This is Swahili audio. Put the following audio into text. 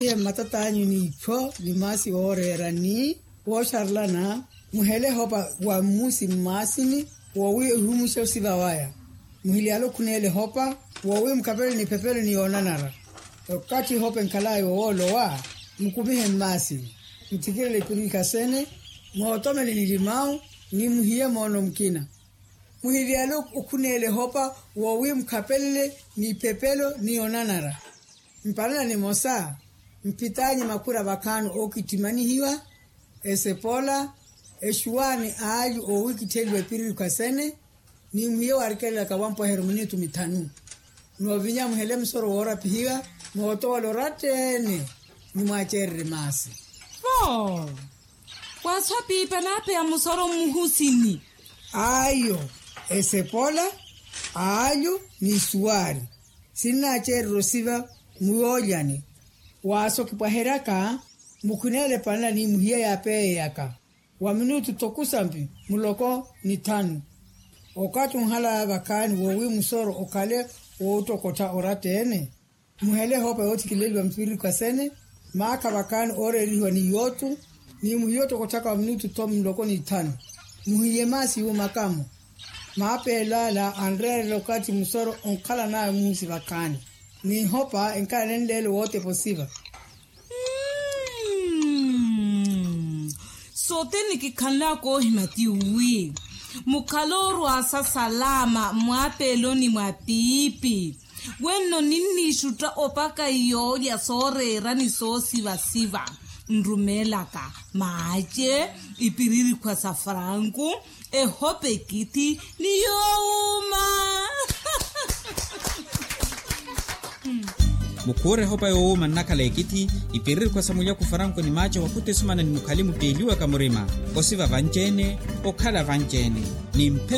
Matatanyu ni cho limasi orera ni washarlana muhele hopa wa musi masini wawe humusha sibawaya muhili alo kunele hopa wawe mkapele ni pepele ni onanara wakati hopa nkalai wolo wa mkubihe masi mtikile kurika sene mwatomele ni limau ni muhiye mono mkina muhili alo kunele hopa wawe mkapele ni pepelo ni onanara mpana ni mosa mpitanyi makura bakanu okitimani hiwa esepola eshuani ayu o wikitelwe piri kasene ni mhiyo arkela kawampo hermunitu mitanu no vinya mhele msoro wora pihiwa moto lorate ni mwacherre masi kwa sapi panape ya msoro muhusini ayo esepola ayu ni suari sina cherre rosiva muoyani waso kipaheraka mukunele pana ni muhiya ya peye yaka wa minutu tokusambi muloko ni tanu okatu mhala bakani wowi musoro okale wotokota oratene muhele hopa yoti kilelwa mpiri kasene maka bakani oreriwa ni yotu ni muhiyoto kotaka wa minutu tom muloko ni tanu muhiye masi yu makamu maapela la andre lokati musoro onkala na musi bakani ni hopa enkanendele wote posiba sote nikikhala ko himati uwi mukaloru asa salama mwapelo ni mwapipi weno nini shuta opaka iyo ya sorera ni so siva nrumelaka maje ipiriri kwa safrangu hope kiti ni youma mukore hopa yo manaka lekiti ipiriri kwa samulia kufaranko ni macho wakute sumana ni mukalimu teliwa kamurima osiva vanjene okala vanjene ni